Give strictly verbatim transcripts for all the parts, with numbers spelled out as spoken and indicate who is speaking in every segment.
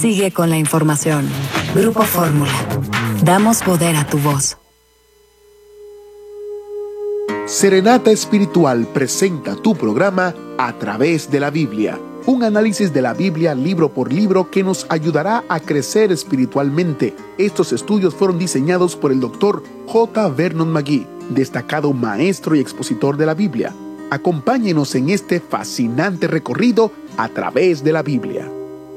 Speaker 1: Sigue con la información. Grupo Fórmula. Damos poder a tu voz.
Speaker 2: Serenata Espiritual presenta tu programa A Través de la Biblia. Un análisis de la Biblia libro por libro que nos ayudará a crecer espiritualmente. Estos estudios fueron diseñados por el doctor J. Vernon McGee, destacado maestro y expositor de la Biblia. Acompáñenos en este fascinante recorrido a través de la Biblia.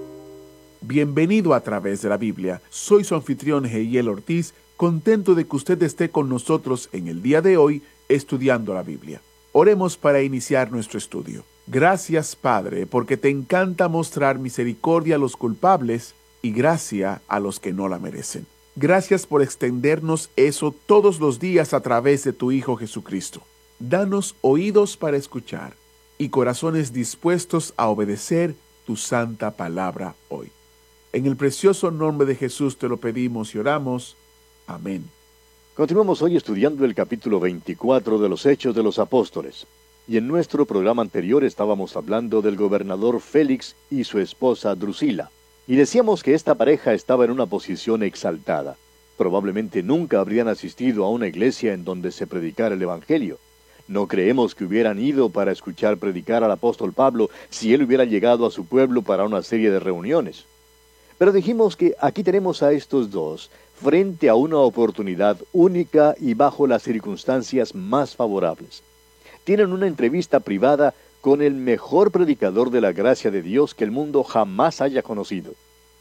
Speaker 2: Bienvenido a Través de la Biblia. Soy su anfitrión Heiel Ortiz, contento de que usted esté con nosotros en el día de hoy estudiando la Biblia. Oremos para iniciar nuestro estudio. Gracias, Padre, porque te encanta mostrar misericordia a los culpables y gracia a los que no la merecen. Gracias por extendernos eso todos los días a través de tu Hijo Jesucristo. Danos oídos para escuchar y corazones dispuestos a obedecer tu santa palabra hoy. En el precioso nombre de Jesús te lo pedimos y oramos. Amén.
Speaker 3: Continuamos hoy estudiando el capítulo veinticuatro de los Hechos de los Apóstoles. Y en nuestro programa anterior estábamos hablando del gobernador Félix y su esposa Drusila. Y decíamos que esta pareja estaba en una posición exaltada. Probablemente nunca habrían asistido a una iglesia en donde se predicara el Evangelio. No creemos que hubieran ido para escuchar predicar al apóstol Pablo si él hubiera llegado a su pueblo para una serie de reuniones. Pero dijimos que aquí tenemos a estos dos frente a una oportunidad única y bajo las circunstancias más favorables. Tienen una entrevista privada con el mejor predicador de la gracia de Dios que el mundo jamás haya conocido.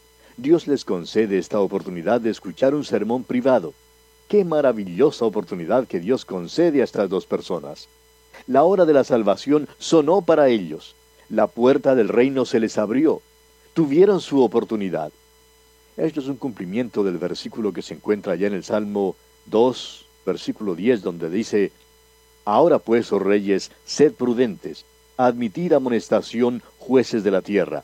Speaker 3: Dios les concede esta oportunidad de escuchar un sermón privado. ¡Qué maravillosa oportunidad que Dios concede a estas dos personas! La hora de la salvación sonó para ellos. La puerta del reino se les abrió. Tuvieron su oportunidad. Esto es un cumplimiento del versículo que se encuentra allá en el Salmo dos, versículo diez, donde dice: Ahora pues, oh reyes, sed prudentes, admitid amonestación, jueces de la tierra.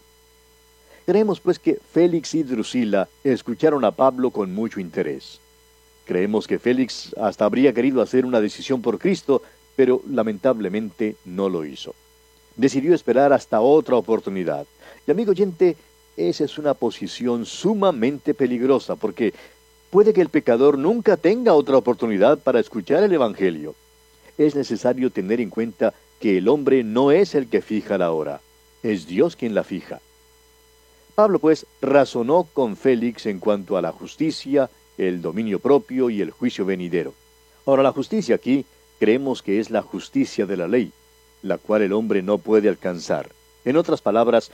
Speaker 3: Creemos pues que Félix y Drusila escucharon a Pablo con mucho interés. Creemos que Félix hasta habría querido hacer una decisión por Cristo, pero lamentablemente no lo hizo. Decidió esperar hasta otra oportunidad. Y amigo oyente, esa es una posición sumamente peligrosa, porque puede que el pecador nunca tenga otra oportunidad para escuchar el Evangelio. Es necesario tener en cuenta que el hombre no es el que fija la hora, es Dios quien la fija. Pablo, pues, razonó con Félix en cuanto a la justicia, el dominio propio y el juicio venidero. Ahora, la justicia aquí creemos que es la justicia de la ley, la cual el hombre no puede alcanzar. En otras palabras,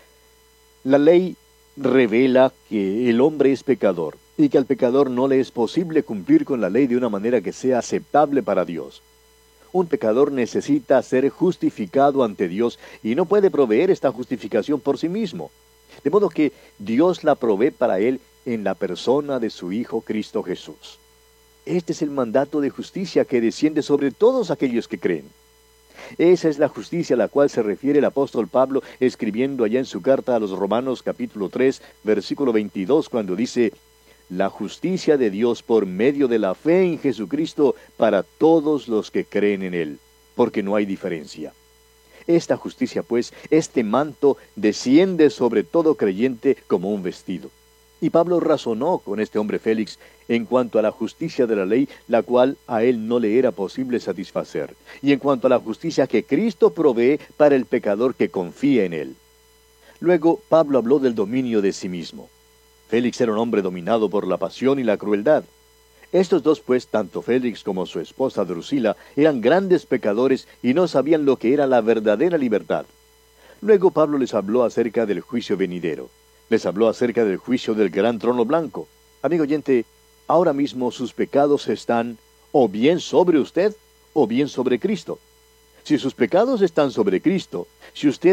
Speaker 3: la ley revela que el hombre es pecador y que al pecador no le es posible cumplir con la ley de una manera que sea aceptable para Dios. Un pecador necesita ser justificado ante Dios y no puede proveer esta justificación por sí mismo. De modo que Dios la provee para él en la persona de su Hijo Cristo Jesús. Este es el mandato de justicia que desciende sobre todos aquellos que creen. Esa es la justicia a la cual se refiere el apóstol Pablo escribiendo allá en su carta a los Romanos capítulo tres, versículo veintidós, cuando dice: La justicia de Dios por medio de la fe en Jesucristo para todos los que creen en Él, porque no hay diferencia. Esta justicia, pues, este manto, desciende sobre todo creyente como un vestido. Y Pablo razonó con este hombre Félix en cuanto a la justicia de la ley, la cual a él no le era posible satisfacer, y en cuanto a la justicia que Cristo provee para el pecador que confía en él. Luego, Pablo habló del dominio de sí mismo. Félix era un hombre dominado por la pasión y la crueldad. Estos dos, pues, tanto Félix como su esposa Drusila, eran grandes pecadores y no sabían lo que era la verdadera libertad. Luego Pablo les habló acerca del juicio venidero. Les habló acerca del juicio del gran trono blanco. Amigo oyente, ahora mismo sus pecados están o bien sobre usted o bien sobre Cristo. Si sus pecados están sobre Cristo, si usted